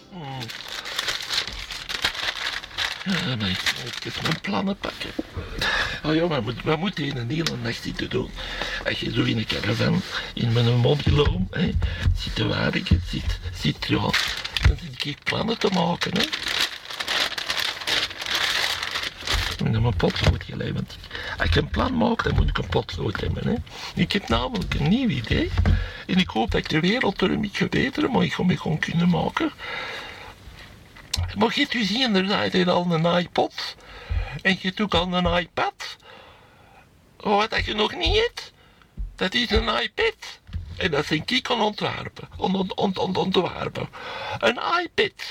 Ja, nee, ik moet mijn plannen pakken. Oh ja, we moeten hier een hele nacht zitten doen. Als je zo in een caravan, in mijn mobiloom, zit te werken, ja, dan zit ik plannen te maken, hè. Ik moet mijn potlood geleid, want als ik een plan maak, dan moet ik een potlood hebben, hè. Ik heb namelijk een nieuw idee. En ik hoop dat ik de wereld er een beetje beter, maar ik ga me gewoon kunnen maken. Maar je hebt u zien, er zijn hier al een iPod. En je hebt ook al een iPad. Wat dat je nog niet hebt, dat is een iPad. En dat zijn ik aan ontwerpen. Ontwerpen. Een iPad.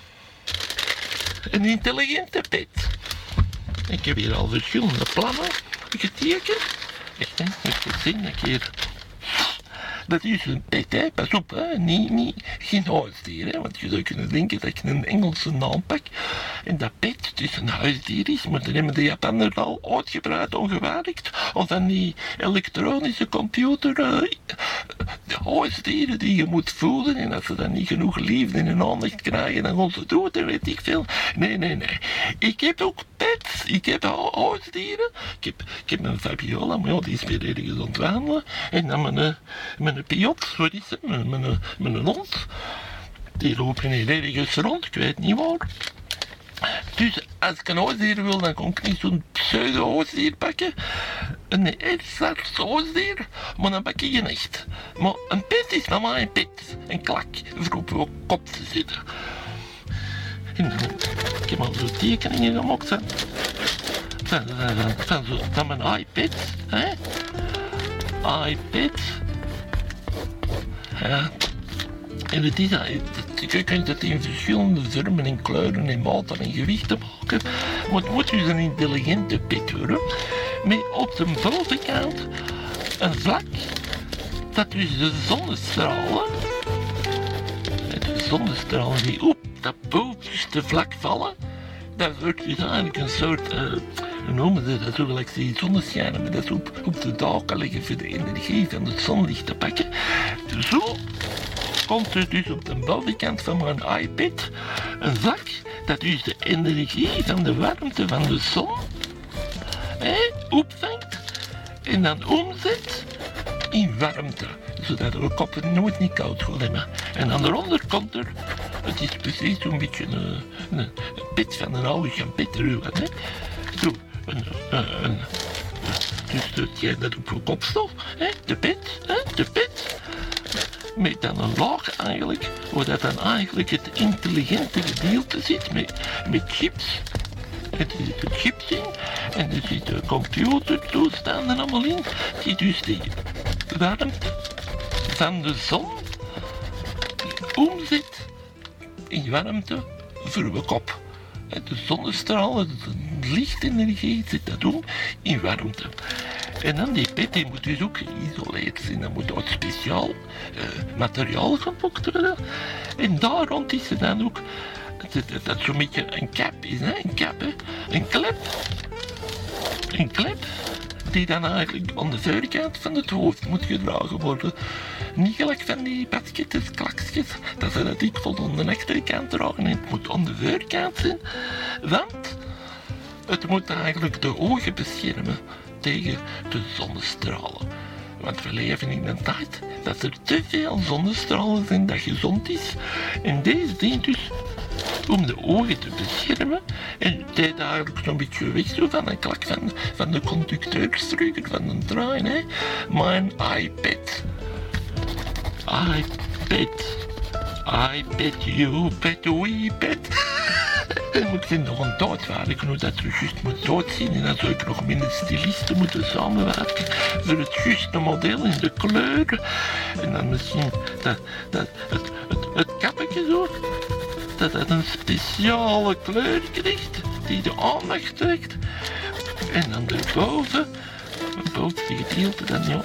Een intelligente pad. Ik heb hier al verschillende plannen getekend. Echt, hè? Moet je zien, een keer. Dat is een pet, hè. Pas op, hè. Geen huisdier, hè. Want je zou kunnen denken dat je een Engelse naam pakt. En dat pet dus een huisdier is, maar dan hebben de Japanners al uitgebreid ongewerkt. Of dan die elektronische computer, huisdieren die je moet voeden. En als ze dan niet genoeg liefde en aandacht krijgen, dan gaan ze dood en weet ik veel. Nee. Ik heb ook pets. Ik heb huisdieren. Ik heb mijn Fabiola, maar ja, die is weer ergens aan het wandelen. En dan mijn piot, wat is het? Mijn hond. Die lopen hier ergens rond, ik weet niet waar. Dus als ik een huisdier wil, dan kan ik niet zo'n pseudo-huisdier pakken. Een exact huisdier, maar dan pak ik een echt. Maar een pet is van mij een pet. Een klak, voor op je kop te zitten. En ik heb al zo tekeningen gemaakt van mijn iPad. Hè? iPad. Ja. En het is, je kunt het in verschillende vormen en kleuren en maten en gewichten maken. Maar het moet dus een intelligente pet worden. Met op de bovenkant een vlak dat dus de zonnestralen die op dat bovenste vlak vallen, dat wordt dus eigenlijk een soort, hoe noemen ze dat, zo gelijk die zonneschijnen, maar dat is op de daken leggen voor de energie van het zonlicht te pakken. Zo komt er dus op de bovenkant van mijn iPad een vlak dat dus de energie van de warmte van de zon opvangt en dan omzet in warmte, zodat de kop nooit niet koud gaat hebben. En aan de onderkant er, het is precies zo'n beetje een pit van een oude champetruw, hè. Zo, dus dat op je kop stof, de pit, met dan een laag eigenlijk, waar dat dan eigenlijk het intelligente gedeelte zit, met chips. Er zitten chips in en er zitten computertoestanden allemaal in, die dus die warmte van de zon omzet in warmte voor uw kop. De zonnestralen, de lichtenergie zit dat om in warmte. En dan die pet, die moet dus ook geïsoleerd zijn. Dat moet uit speciaal materiaal gemaakt worden. En daar rond is er dan ook dat zo'n beetje een cap is, hè? Een klep die dan eigenlijk aan de voorkant van het hoofd moet gedragen worden. Niet gelijk van die basketjes, klaksjes, dat ze dat dikwijls aan de achterkant dragen en het moet aan de voorkant zijn. Want het moet eigenlijk de ogen beschermen tegen de zonnestralen. Want we leven in een tijd dat er te veel zonnestralen zijn dat gezond is. En deze dient dus om de ogen te beschermen. En het deed eigenlijk zo'n beetje weg zo van een klak van de conducteurstruiker van een trein. Hè. Mijn iPad, you pet, we pet. En ik vind nog een tijd waar ik nog dat er juist moet uitzien. En dan zou ik nog met een styliste moeten samenwerken voor het juiste model in de kleuren. En dan misschien het kappetje zo, dat het een speciale kleur krijgt die de aandacht trekt. En dan erboven, het bovenste gedeelte, dan, ja,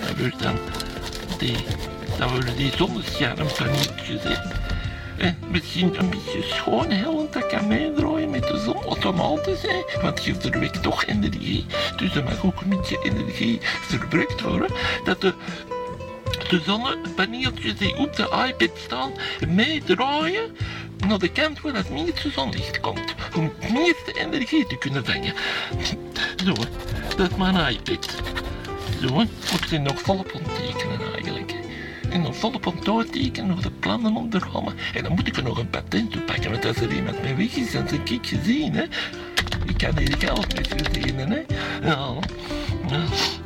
dan worden die zonneschermpaniertjes, hè. En misschien een beetje schoonhellend dat kan meedraaien met de zon automatisch, hè. Want je verwekt toch energie, dus er mag ook een beetje energie verbruikt worden. Dat de zonnepaniertjes die op de iPad staan meedraaien naar de kant waar het meeste zonlicht komt. Om het meeste energie te kunnen vangen. Zo, dat is mijn iPad. Zo, ik ben nog volop aan het tekenen eigenlijk. Ik ben nog volop aan het doortekenen over de plannen op de ramen. En dan moet ik er nog een patent op pakken, want als er iemand mee weg is, dan heb ik gezien, hè. Ik kan hier geld met verdienen, hè. Ja. Ja.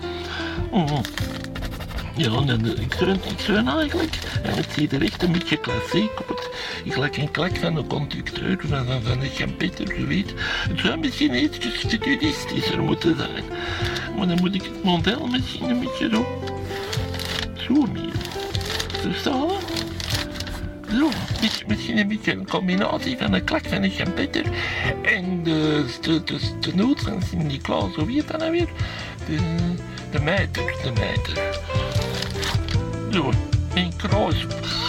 Ja, en ik steun eigenlijk. En het ziet er echt een beetje klassiek uit. Gelijk een klak van een conducteur, van de champetter, je weet. Het zou misschien ietsjes futuristischer moeten zijn. Maar dan moet ik het model misschien een beetje zo meer. Verstaan we? Zo, misschien een beetje een combinatie van de klak van de champetter en de noot van Sint-Niklaas, hoe heet dat nou weer? De mijter. Zo, een kruis.